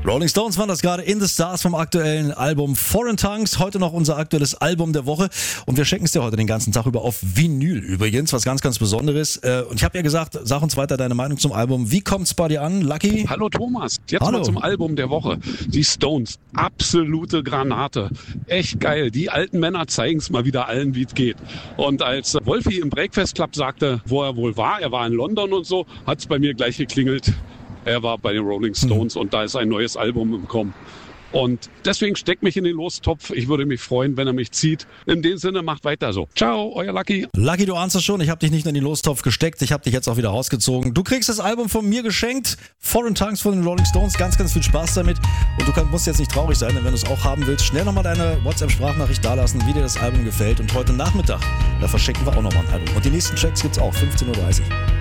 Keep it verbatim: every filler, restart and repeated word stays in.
Rolling Stones waren das gerade, In the Stars vom aktuellen Album Foreign Tongues. Heute noch unser aktuelles Album der Woche. Und wir schenken es dir heute den ganzen Tag über auf Vinyl übrigens, was ganz, ganz Besonderes. Und ich habe ja gesagt, sag uns weiter deine Meinung zum Album. Wie kommt's bei dir an, Lucky? Hallo Thomas, jetzt Hallo. mal zum Album der Woche. Die Stones, absolute Granate. Echt geil. Die alten Männer zeigen es mal wieder allen, wie es geht. Und als Wolfi im Breakfast Club sagte, wo er wohl war, er war in London und so, hat es bei mir gleich geklingelt. Er war bei den Rolling Stones mhm. und da ist ein neues Album gekommen. Und deswegen steckt mich in den Lostopf. Ich würde mich freuen, wenn er mich zieht. In dem Sinne, macht weiter so. Ciao, euer Lucky. Lucky, du ahnst es schon. Ich habe dich nicht nur in den Lostopf gesteckt. Ich habe dich jetzt auch wieder rausgezogen. Du kriegst das Album von mir geschenkt. Foreign Tongues von den Rolling Stones. Ganz, ganz viel Spaß damit. Und du kann, musst jetzt nicht traurig sein, denn wenn du es auch haben willst, schnell nochmal deine WhatsApp-Sprachnachricht dalassen, wie dir das Album gefällt. Und heute Nachmittag, da verschenken wir auch nochmal ein Album. Und die nächsten Tracks gibt's auch. fünfzehn Uhr dreißig.